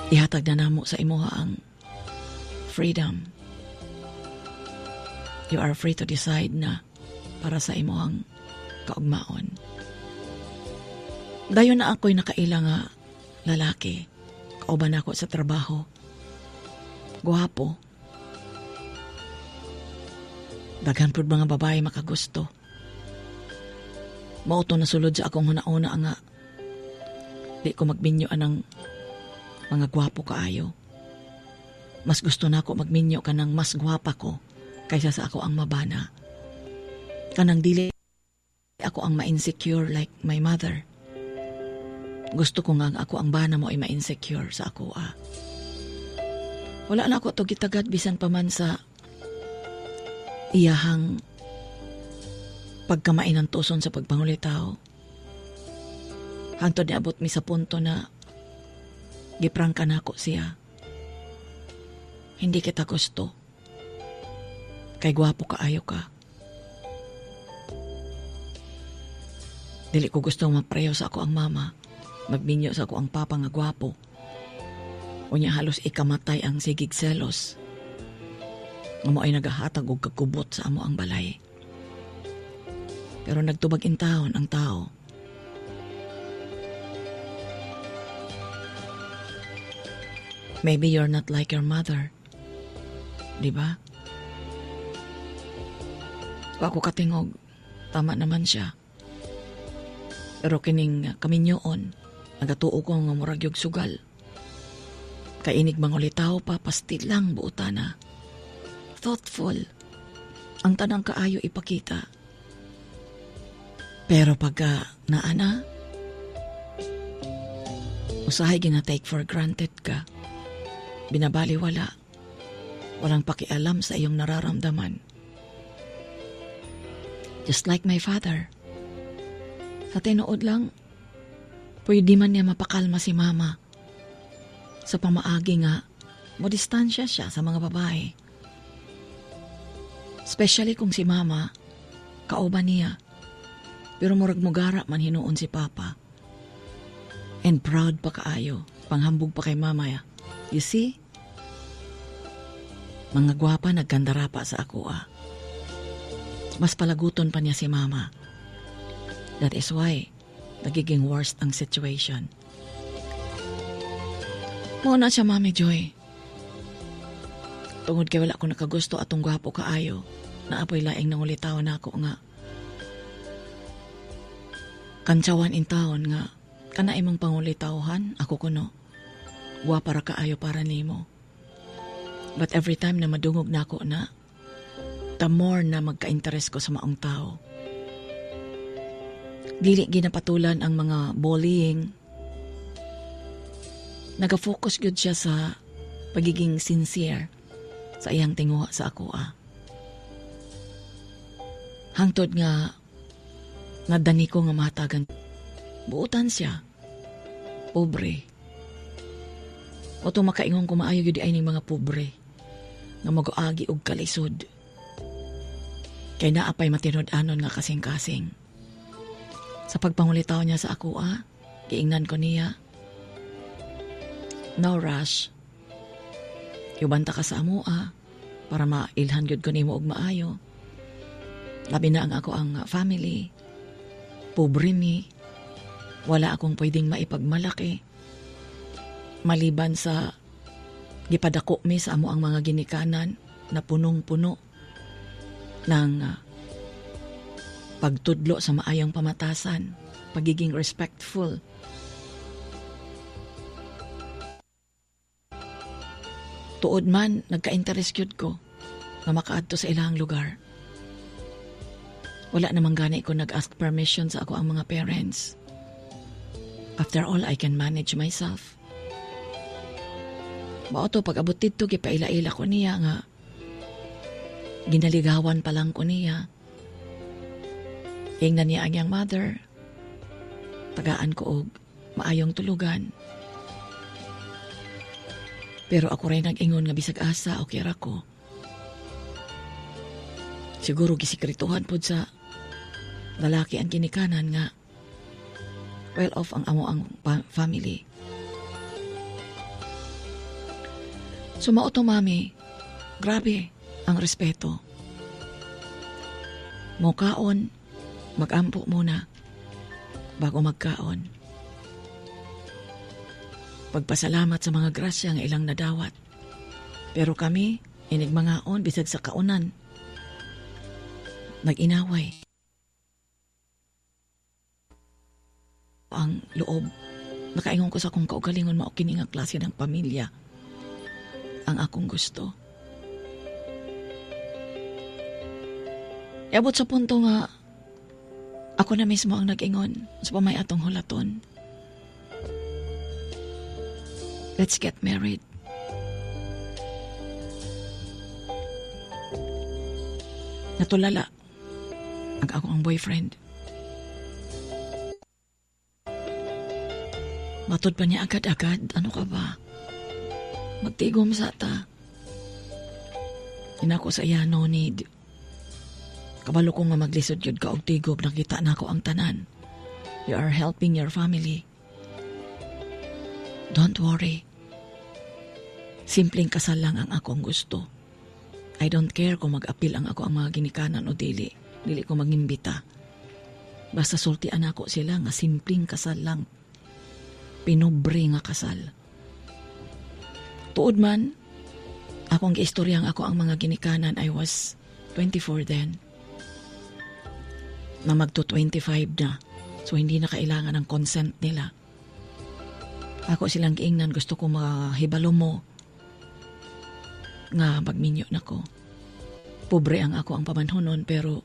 ihatag na namo sa imuha ang freedom. You are free to decide na para sa imuhang kaugmaon. Dayon na ako'y nakaila nga lalaki. Kauban ako sa trabaho. Guwapo. Daghan pud mga babae makagusto. Mauto na sulod sa akong huna-una nga di ko magminyo anang mga gwapo kaayo. Mas gusto na ako magminyo kanang mas gwapa ko kaysa sa ako ang mabana. Kanang dili ako ang ma-insecure like my mother. Gusto ko nga ako ang bana mo ay ma-insecure sa ako. Wala na ako to gitagad bisan pa man sa iyahang pagkamain ng tuson sa pagpangulitaw. Hantod niabot mi sa punto na giprangka na ako siya. Hindi kita gusto. Kay gwapo kaayo ka. Dili ko gusto mapreyo sa ako ang mama. Magminyo sa ako ang papa nga gwapo. Unya halos ikamatay ang sigig selos. Nga mo ay nagahatag og kagubot sa amo ang balay. Pero nagtubag in taon ang tao. Maybe you're not like your mother. Diba? Ako katingog, tama naman siya. Pero kining kaminyoon, nagatuo ko nga murag yung sugal. Kainig mangulitaw pa, pastil lang buuta na. Thoughtful. Ang tanang kaayo ipakita. Pero pagka naana, usahay gina-take for granted ka. Binabaliwala. Walang pakialam sa iyong nararamdaman. Just like my father. Sa tinuod lang, pwede man niya mapakalma si mama. Sa pamaagi nga, modistansya siya sa mga babae. Especially kung si mama, kauban niya. Pero murag mugara man hinuon si papa. And proud pa kaayo, panghambog pa kay mama ya. You see? Mga gwapa nagkandara pa sa ako Mas palaguton pa niya si mama. That is why nagiging worst ang situation. Muna siya, Mami Joy. Tungod kay wala ko nakagusto atong gwapo kaayo, naapoy laing nangulitaw na ako nga. Kantsawan in taon nga, kana imong pangulitawhan, ako kuno. Gwapa ra kaayo para nimo. But every time na madungog na ako na, the more na magka-interest ko sa maong tao. Dili ginapatulan ang mga bullying. Nagafocus gyud siya sa pagiging sincere sa iyang tinguha sa ako Hangtod nga nadani ko nga mahatagan. Buutan siya. Pobre. O to makaingon ko maayo gyud ay ning mga pobre nga mag-agi og kalisod. Kay naapay matinod-anon nga kasing-kasing. Sa pagpangulitaw niya sa ako giingnan ko niya. No rush. Ibanta ka sa amo para mailhan gyud ko nimo og maayo. Labi na ang ako ang family. Pobre mi. Wala akong pwedeng maipagmalaki. Maliban sa gipadako mi sa amo ang mga ginikanan na punong-puno ng pagtudlo sa maayong pamatasan, pagiging respectful. Tuod man, nagka-interest yun ko na makaadto sa ilang lugar. Wala namang gani ko nag-ask permission sa ako ang mga parents. After all, I can manage myself. Mao to pag-abot dito, gipaila-ila ko niya nga ginaligawan pa lang ko niya. Ingnan niya ang iyang mother. Tagaan ko og maayong tulugan. Pero ako rin nag-ingon nga bisag asa o kira ko. Siguro gisikrituhan po sa lalaki ang kinikanan nga well off ang amo ang family. Sumao to, mami. Grabe ang respeto. Mukaon, mag-ampo muna bago magkaon. Pagpasalamat sa mga grasya nga ilang nadawat. Pero kami, inigmangaon bisag sa kaunan. Nag-inaway. Ang loob. Nakaingon ko sa akong kaugalingon mao kini nga klase ng pamilya ang akong gusto. Iabot sa punto nga ako na mismo ang nag-ingon sa pamay atong hulaton. Let's get married. Natulala ang akong boyfriend. Matod pa niya agad-agad. Ano ka ba? Magtigom sa ta. Inako sa iya, no need. Kabalo ko nga maglisod yun ka og tigob. Nakita na ako ang tanan. You are helping your family. Don't worry. Simpleng kasal lang ang akong gusto. I don't care kung mag-apil ang ako ang mga ginikanan o dili. Dili ko mag-imbita. Basta sultian ako sila nga simpleng kasal lang. Pinobre nga kasal. Tuod man, akong giistoryang ako ang mga ginikanan. I was 24 then. Na magto 25 na. So hindi na kailangan ng consent nila. Ako silang giingnan, gusto ko mahibalo mo nga magminyo na ko. Pobre ang ako ang pamanhonon pero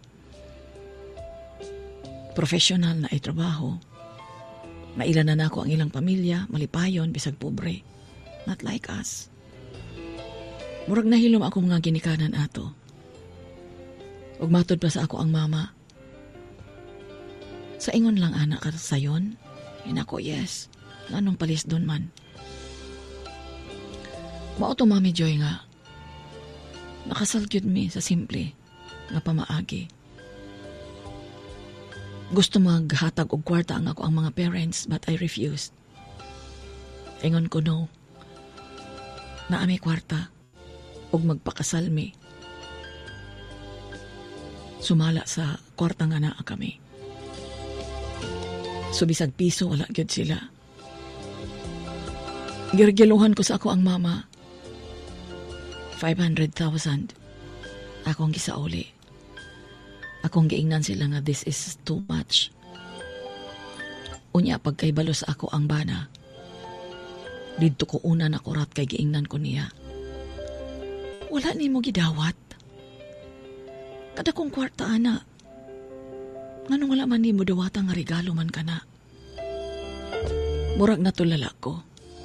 professional na itrabaho. Mailanan ako ang ilang pamilya, malipayon, bisag pobre. Not like us. Murag nahilom ako mga ginikanan ato. Ug matod pa sa ako ang mama. Sa ingon lang anak ka sayon? Ako, yes. Anong palis doon man? Mao to Mami Joy nga. Nakasal gyud mi sa simple nga pamaagi. Gusto maghatag og kwarta ang ako ang mga parents but I refused. Ingon ko no. Naami kwarta og magpakasal mi. Sumala sa kwarta nga naa kami. So bisag piso wala gyud sila. Girgiluhan ko sa ako ang mama. 500,000. Akong gisauli. Akong giingnan sila nga this is too much. Unya pagkaybalo sa ako ang bana. Didto ko una na kurat kay giingnan ko niya. Wala ni mo gidawat. Kada kong kwarta ana. Nganong wala man ni mo dawata nga regalo man kana. Murag natulala ko.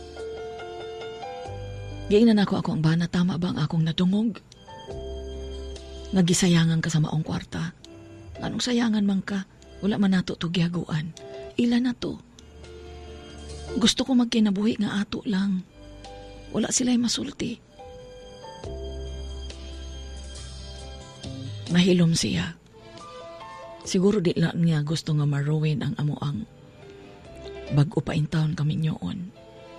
Giingnan ako ang bana, tama ba ang akong natungog? Nagisayangan ka sa maong kwarta. Anong sayangan man ka? Wala man nato to gihaguan. Ilan na to? Gusto ko magkinabuhi nga ato lang. Wala sila'y masulti. Mahilom siya. Siguro di lang niya gusto nga maruwin ang amuang bag-o pa in town kami nyoon.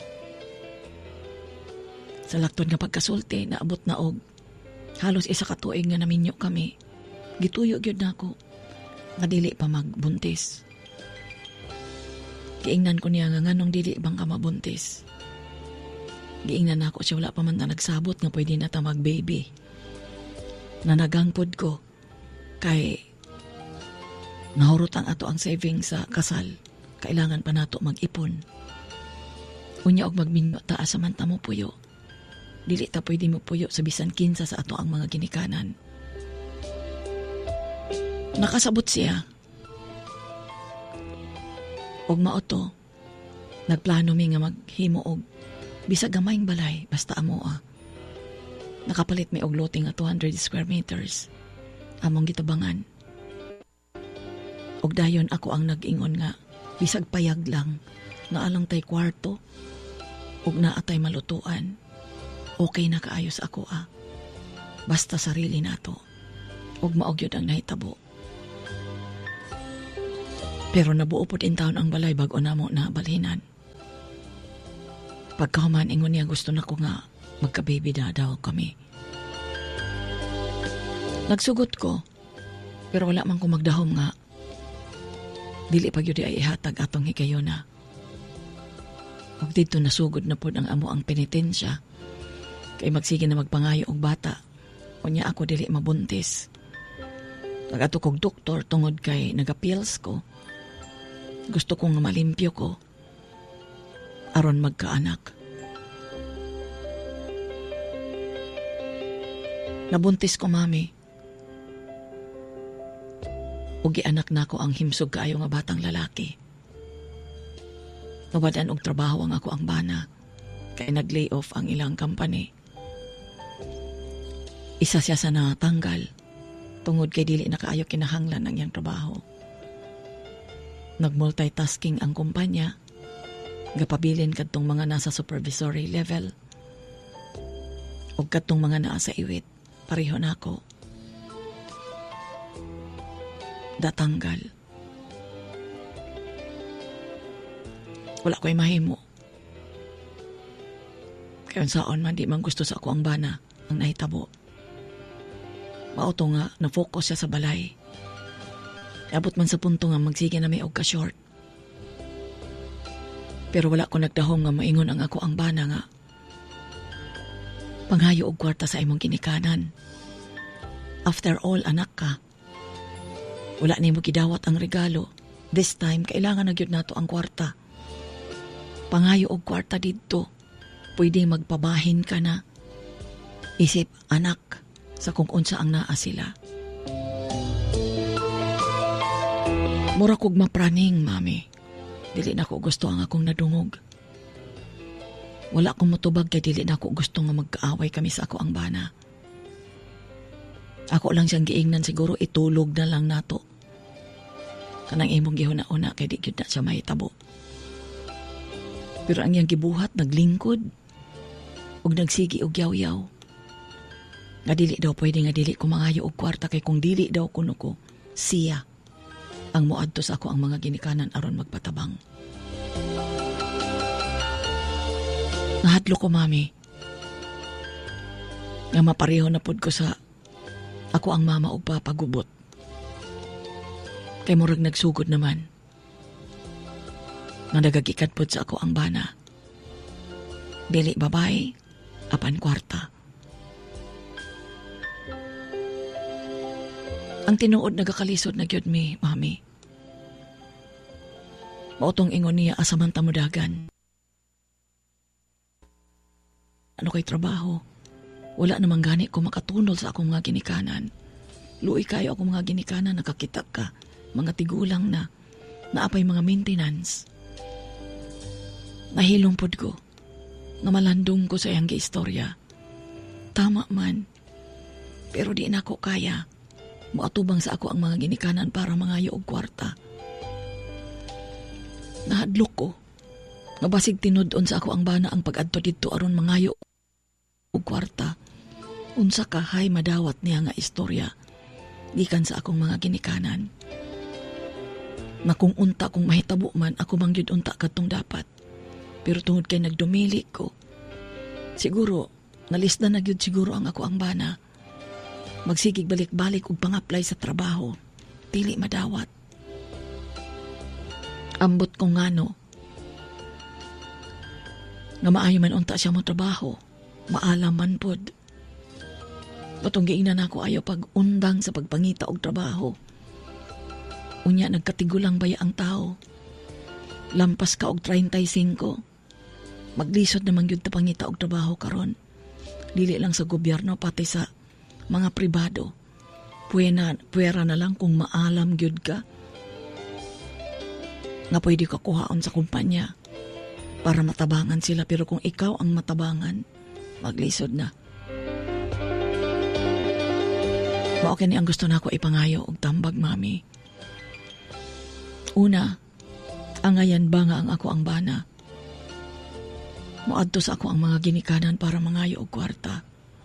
Sa lakton nga pagkasulti, naabot na og halos isa ka tuig nga naminyo kami. Gituyo gyud nako nga dili pa magbuntis. Giingnan ko niya nga nganong dili bang ka mabuntis. Giingnan nako siya wala pa man na nagsabot nga pwede na ta mag-baby. Nanagangkod ko kay nahurot ang ato ang savings sa kasal. Kailangan pa nato mag-ipon. Unya og magminyo ta asamanta mo puyo. Dili ta pwede mo puyo sa bisan kinsa sa ato ang mga ginikanan. Nakasabot siya. Og maoto, nagplano mi nga maghimo og bisag gamayng balay basta amoa. Nakapalit mi og lote nga 200 square meters. Among gitabangan. Og dayon ako ang nag-ingon nga bisag payag lang nga alang tay kwarto og naatay malutuan. Okay na kaayos ako Basta sarili nato. Ug maog yun ang nahitabo. Pero nabuo po din taon ang balay bago na mo na balhinan. Pagkahuman ingon niya gusto na ko nga magka-baby na daw kami. Nagsugot ko, pero wala man ko magdahom nga. Dili pa gyud ay ihatag atong higayon na. Ug dito nasugod na pod ang amo ang penitensya. Kay magsige na magpangayo og bata. Unya ako dili mabuntis. Nagato kog doktor tungod kay naga-pills ko. Gusto kong malimpyo ko. Aron magkaanak. Nabuntis ko, mami. Ugi anak na ko ang himsog kaayo nga batang lalaki. Nawadan og trabaho ang ako ang bana. Kay nag-lay off ang ilang company. Isa siya sa natanggal. Tungod kay dili na kaayo kinahanglan ang iyang trabaho. Nag-multitasking ang kumpanya. Gapabilin kadtong mga nasa supervisory level. O kadtong mga naa sa iwit. Pareho na ako. Datanggal. Wala ko'y mahimo. Kaya saan man di man gusto sa ako ang bana ang nahitabo. Mauto nga, na-focus siya sa balay. Abot man sa punto nga magsige na may og ka-short. Pero wala ko nagdahom nga maingon ang ako ang bana nga. Panghayo og kwarta sa imong ginikanan. After all, anak ka. Wala nimo gidawat ang regalo. This time, kailangan na gyud nato ang kwarta. Pangayo og kwarta didto. Pwede magpabahin ka na. Isip, anak, sa kung unsa ang naa sila. Mura kog mapraning, mami. Dili na ko gusto ang akong nadungog. Wala akong mutubag kay dili na ko gusto nga magkaaway kami sa ako ang bana. Ako lang siyang giingnan siguro itulog na lang nato. Kanang imong gihuna-una kay di gyud na siya mahitabo. Pero ang iyang gibuhat naglingkod ug nagsigi og yaw-yaw. Nga dili daw pwede nga dili ko mangayo og kwarta kay kung dili daw kuno ko siya ang moadto sa ako ang mga ginikanan aron magpatabang. Nahadlo ko, mami. Nga mapareho na pod ko sa ako ang mama og papagubot. Kay murag nagsugod naman. Nga nagagikat pod sa ako ang bana. Dili babae, apan kwarta. Ang tinuod nagakalisod na gyud mi, mami. Mautong ingon niya asamanta mudagan. Ano kay trabaho? Wala namang gani ko makatunol sa akong mga ginikanan. Luoy kayo akong mga ginikanan, nakakita ka. Mga tigulang na, naapay mga maintenance. Nahilong pod ko, nga malandong ko sa iyang giistorya. Tama man, pero di na ako kaya. Muatubang sa ako ang mga ginikanan para mangayo og kwarta. Nahadlok ko, nga basig tinudon sa ako ang bana ang pag-adto dito aron mangayo og kwarta. Unsa kahay madawat niya nga istorya, gikan sa akong mga ginikanan. Na kung unta kung mahitabo man, ako mang yun unta katong dapat. Pero tungod kay nagdumili ko, siguro, nalista na yun siguro ang ako ang bana. Magsigig balik-balik og pang-apply sa trabaho. Dili madawat. Ambot ko ngano. Nga maayo man unta siya mo trabaho. Maalam man pod. Batong giingnan ako ayaw pag-undang sa pagpangita og trabaho. Unya nagkatigulang baya ang tao. Lampas ka og 35. Maglisod naman yun ta pangita og trabaho karon. Dili lang sa gobyerno pati sa mga pribado. Puwera na lang kung maalam gyud ka. Nga pwede ka kuhaon sa kumpanya para matabangan sila, pero kung ikaw ang matabangan, maglisod na. Mao kini ang gusto nako ipangayo og tambag, mami. Una, angayan ba nga ang ako ang bana? Muadto sa ako ang mga ginikanan para mangayo og kwarta.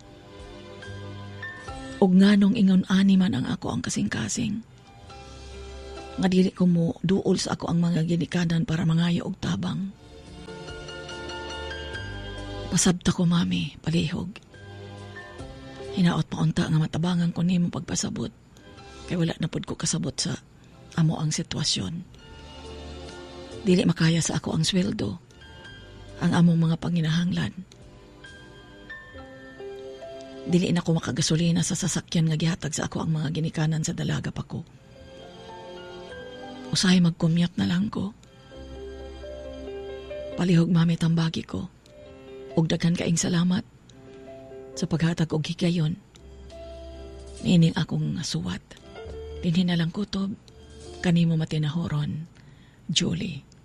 Og nganong ingon ani man ang ako ang kasing-kasing. Nga dili ko mo duol sa ako ang mga ginikanan para mangayo og tabang. Pasabta ko, mami, palihog. Hinaot paunta nga matabangan ko nimo pagpasabot. Kay wala na pud ko kasabot sa amo ang sitwasyon. Dili makaya sa ako ang sweldo, ang among mga panginahanglan. Dili na ko makagasolina sa sasakyan nga gihatag sa ako ang mga ginikanan sa dalaga pa ko. Usahay magkumyat na lang ko. Palihog, mami, tambagi ko. Ug daghan kaing salamat sa paghatag og higayon. Niining akong suwat. Dinhi na lang kutob, kanimo matinahoron, Julie.